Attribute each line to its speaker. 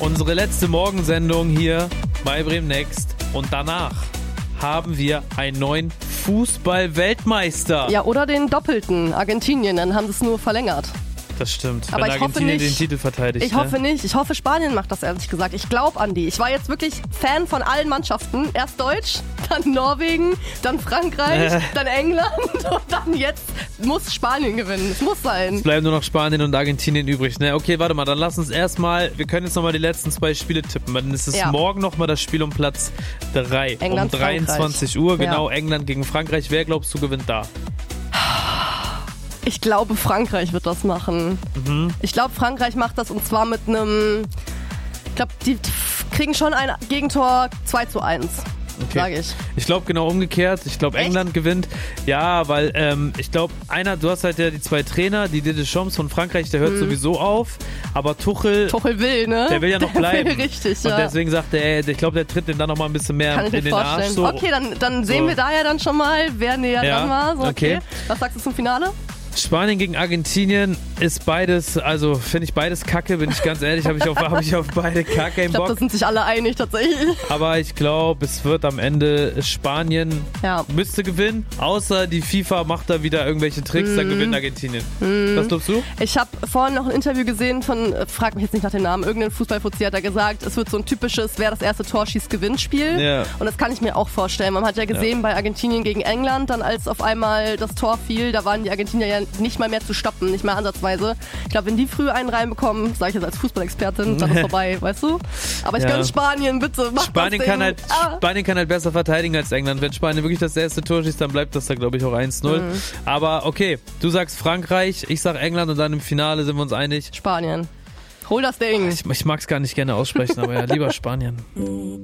Speaker 1: Unsere letzte Morgensendung hier bei Bremen Next. Und danach haben wir einen neuen Fußball-Weltmeister.
Speaker 2: Ja, oder den doppelten Argentinien, dann haben sie es nur verlängert.
Speaker 1: Das stimmt,
Speaker 2: aber
Speaker 1: wenn
Speaker 2: ich hoffe
Speaker 1: Argentinien
Speaker 2: nicht,
Speaker 1: den Titel verteidigt.
Speaker 2: Ich hoffe nicht. Ich hoffe, Spanien macht das, ehrlich gesagt. Ich glaube an die. Ich war jetzt wirklich Fan von allen Mannschaften. Erst Deutsch, dann Norwegen, dann Frankreich, dann England und dann jetzt muss Spanien gewinnen. Es muss sein.
Speaker 1: Es bleiben nur noch Spanien und Argentinien übrig. Ne? Okay, warte mal, dann lass uns erstmal, wir können jetzt nochmal die letzten 2 Spiele tippen. Dann ist es morgen nochmal das Spiel um Platz 3.
Speaker 2: England,
Speaker 1: um 23 Uhr, genau,
Speaker 2: ja.
Speaker 1: England gegen Frankreich. Wer glaubst du gewinnt da?
Speaker 2: Ich glaube, Frankreich wird das machen. Ich glaube, Frankreich macht das und zwar mit einem... Ich glaube, die kriegen schon ein Gegentor 2:1.
Speaker 1: Okay.
Speaker 2: Sage ich.
Speaker 1: Ich glaube genau umgekehrt. Ich glaube, England gewinnt. Ja, weil ich glaube, du hast halt ja die 2 Trainer, die Deschamps von Frankreich, der hört sowieso auf. Aber Tuchel
Speaker 2: will, ne?
Speaker 1: Der will ja noch bleiben.
Speaker 2: Will richtig,
Speaker 1: und
Speaker 2: ja.
Speaker 1: deswegen sagt er, ich glaube, der tritt dem dann noch mal ein bisschen mehr in den Arsch. So.
Speaker 2: Okay, dann sehen wir da ja dann schon mal, wer näher dran war. So, okay. Was sagst du zum Finale?
Speaker 1: Spanien gegen Argentinien ist beides, also finde ich beides kacke, bin ich ganz ehrlich, habe ich auf beide kacke im Bock.
Speaker 2: Ich glaube, da sind sich alle einig tatsächlich.
Speaker 1: Aber ich glaube, es wird am Ende Spanien müsste gewinnen, außer die FIFA macht da wieder irgendwelche Tricks, dann gewinnt Argentinien. Was glaubst du?
Speaker 2: Ich habe vorhin noch ein Interview gesehen von, frag mich jetzt nicht nach dem Namen, irgendein Fußballfuzzi hat da gesagt, es wird so ein typisches, wer das erste Tor schießt, gewinnt Spiel.
Speaker 1: Ja.
Speaker 2: Und das kann ich mir auch vorstellen. Man hat ja gesehen bei Argentinien gegen England, dann als auf einmal das Tor fiel, da waren die Argentinier ja nicht mal mehr zu stoppen, nicht mehr ansatzweise. Ich glaube, wenn die früh einen reinbekommen, sage ich jetzt als Fußballexpertin, dann ist vorbei, weißt du? Aber ich gönne Spanien, bitte, mach
Speaker 1: Spanien
Speaker 2: das
Speaker 1: kann
Speaker 2: Ding.
Speaker 1: Spanien kann halt besser verteidigen als England. Wenn Spanien wirklich das erste Tor schießt, dann bleibt das da, glaube ich, auch 1:0. Aber okay, du sagst Frankreich, ich sag England und dann im Finale sind wir uns einig.
Speaker 2: Spanien. Hol das Ding.
Speaker 1: Ich mag es gar nicht gerne aussprechen, aber ja, lieber Spanien.